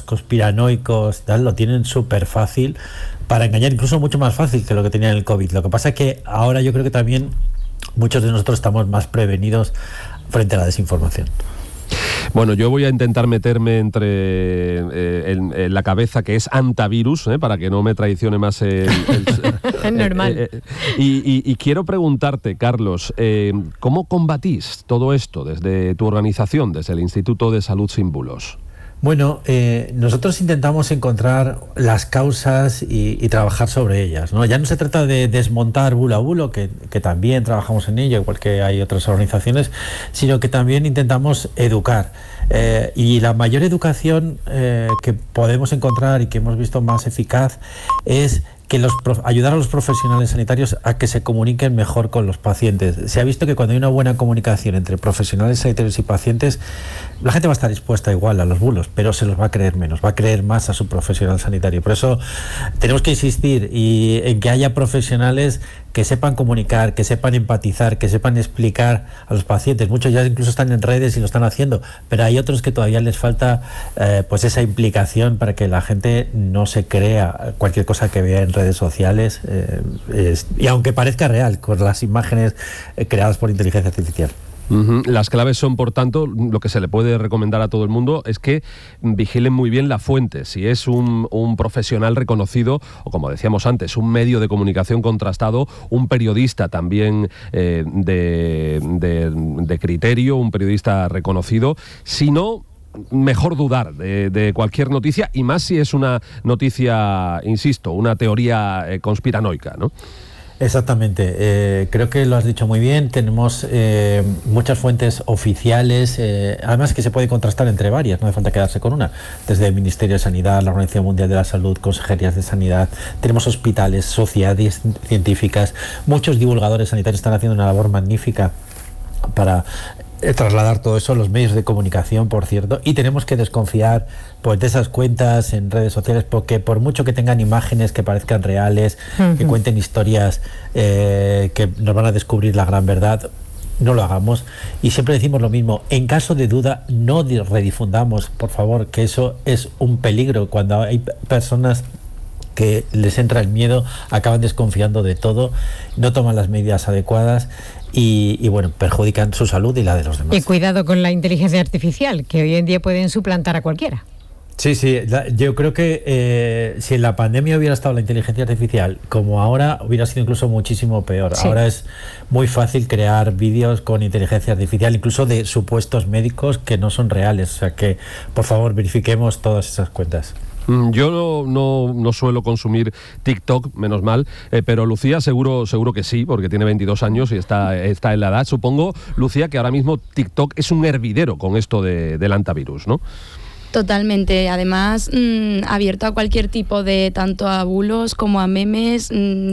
conspiranoicos, tal, lo tienen súper fácil para engañar, incluso mucho más fácil que lo que tenían el COVID. Lo que pasa es que ahora yo creo que también muchos de nosotros estamos más prevenidos frente a la desinformación. Bueno, yo voy a intentar meterme en la cabeza que es antivirus, para que no me traicione más el es normal. Y quiero preguntarte, Carlos, ¿cómo combatís todo esto desde tu organización, desde el Instituto de Salud Sin Bulos? Bueno, nosotros intentamos encontrar las causas y trabajar sobre ellas, ¿no? Ya no se trata de desmontar bulo a bulo, que también trabajamos en ello, igual que hay otras organizaciones, sino que también intentamos educar. Y la mayor educación que podemos encontrar y que hemos visto más eficaz es que ayudar a los profesionales sanitarios a que se comuniquen mejor con los pacientes. Se ha visto que cuando hay una buena comunicación entre profesionales sanitarios y pacientes, la gente va a estar dispuesta igual a los bulos, pero se los va a creer menos, va a creer más a su profesional sanitario. Por eso tenemos que insistir en que haya profesionales que sepan comunicar, que sepan empatizar, que sepan explicar a los pacientes. Muchos ya incluso están en redes y lo están haciendo, pero hay otros que todavía les falta pues esa implicación para que la gente no se crea cualquier cosa que vea en redes sociales, y aunque parezca real, con las imágenes creadas por inteligencia artificial. Las claves son, por tanto, lo que se le puede recomendar a todo el mundo es que vigilen muy bien la fuente. Si es un profesional reconocido, o como decíamos antes, un medio de comunicación contrastado, un periodista también de criterio, un periodista reconocido. Si no, mejor dudar de cualquier noticia, y más si es una noticia, insisto, una teoría conspiranoica, ¿no? Exactamente, creo que lo has dicho muy bien. Tenemos muchas fuentes oficiales, además que se puede contrastar entre varias, no hace falta quedarse con una, desde el Ministerio de Sanidad, la Organización Mundial de la Salud, consejerías de sanidad, tenemos hospitales, sociedades científicas, muchos divulgadores sanitarios están haciendo una labor magnífica para trasladar todo eso a los medios de comunicación, por cierto, y tenemos que desconfiar pues de esas cuentas en redes sociales, porque por mucho que tengan imágenes que parezcan reales, que cuenten historias que nos van a descubrir la gran verdad, no lo hagamos. Y siempre decimos lo mismo: en caso de duda, no redifundamos, por favor, que eso es un peligro. Cuando hay personas que les entra el miedo, acaban desconfiando de todo, no toman las medidas adecuadas y bueno, perjudican su salud y la de los demás. Y cuidado con la inteligencia artificial, que hoy en día pueden suplantar a cualquiera. Sí, yo creo que si en la pandemia hubiera estado la inteligencia artificial como ahora, hubiera sido incluso muchísimo peor. Sí. Ahora es muy fácil crear vídeos con inteligencia artificial, incluso de supuestos médicos que no son reales. O sea que, por favor, verifiquemos todas esas cuentas. Yo no suelo consumir TikTok, menos mal, pero Lucía seguro que sí, porque tiene 22 años y está en la edad. Supongo, Lucía, que ahora mismo TikTok es un hervidero con esto del antivirus, ¿no? Totalmente, además abierto a cualquier tipo de, tanto a bulos como a memes.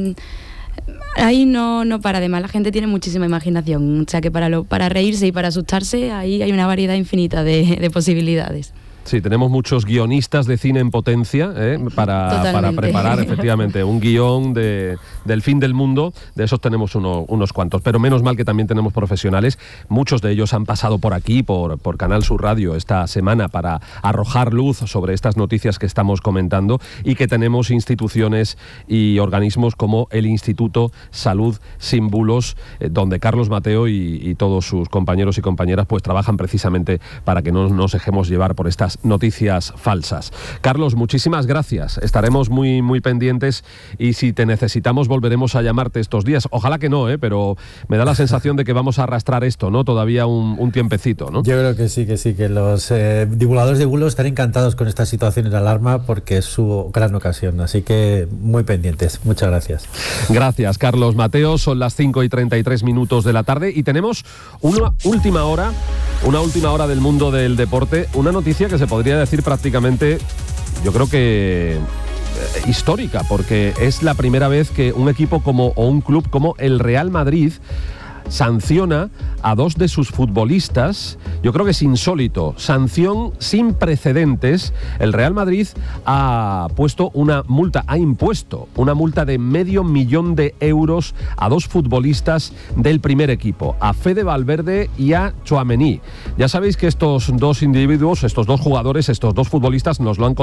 Ahí no para de más, la gente tiene muchísima imaginación, o sea que para reírse y para asustarse ahí hay una variedad infinita de posibilidades. Sí, tenemos muchos guionistas de cine en potencia para preparar efectivamente un guión del fin del mundo. De esos tenemos unos cuantos, pero menos mal que también tenemos profesionales. Muchos de ellos han pasado por aquí, por Canal Sur Radio esta semana, para arrojar luz sobre estas noticias que estamos comentando, y que tenemos instituciones y organismos como el Instituto Salud Sin Bulos, donde Carlos Mateo y todos sus compañeros y compañeras pues trabajan precisamente para que no nos dejemos llevar por estas noticias falsas. Carlos, muchísimas gracias. Estaremos muy, muy pendientes, y si te necesitamos volveremos a llamarte estos días. Ojalá que no, pero me da la sensación de que vamos a arrastrar esto, ¿no? Todavía un tiempecito, ¿no? Yo creo que sí, que los divulgadores de bulos están encantados con esta situación de alarma, porque es su gran ocasión. Así que muy pendientes. Muchas gracias. Gracias, Carlos Mateo. Son las 5:33 de la tarde y tenemos una última hora del mundo del deporte, una noticia que se podría decir prácticamente, yo creo que histórica, porque es la primera vez que un equipo o un club como el Real Madrid sanciona a 2 de sus futbolistas. Yo creo que es insólito, sanción sin precedentes. El Real Madrid ha impuesto una multa de $500,000 de euros a 2 futbolistas del primer equipo, a Fede Valverde y a Tchouaméni. Ya sabéis que estos 2 individuos, estos 2 jugadores, estos 2 futbolistas nos lo han contado